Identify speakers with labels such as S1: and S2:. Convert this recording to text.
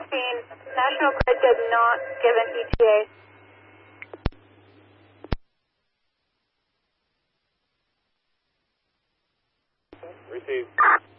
S1: National Grid did not give an ETA.
S2: Received.